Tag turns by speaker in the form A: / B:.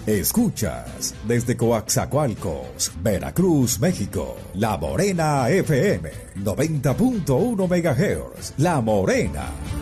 A: Escuchas desde Coaxacualcos, Veracruz, México, La Morena FM, 90.1 MHz, La Morena.